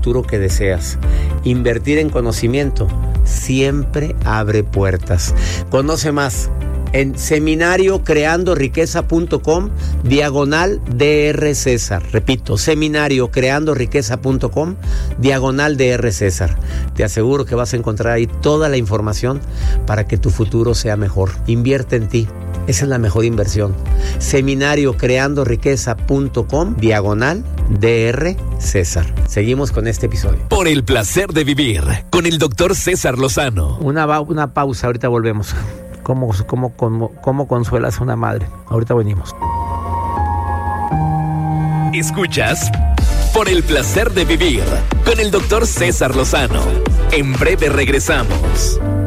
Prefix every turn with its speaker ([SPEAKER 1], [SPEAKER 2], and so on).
[SPEAKER 1] futuro que deseas. Invertir en conocimiento siempre abre puertas. Conoce más en seminariocreandoriqueza.com/Dr. César. Repito, seminariocreandoriqueza.com/Dr. César. Te aseguro que vas a encontrar ahí toda la información para que tu futuro sea mejor. Invierte en ti. Esa es la mejor inversión. seminariocreandoriqueza.com/Dr. César. Seguimos con este episodio.
[SPEAKER 2] Por el placer de vivir con el Dr. César Lozano.
[SPEAKER 1] Una pausa, ahorita volvemos. ¿Cómo consuelas a una madre? Ahorita venimos.
[SPEAKER 2] Escuchas Por el placer de vivir con el Dr. César Lozano. En breve regresamos.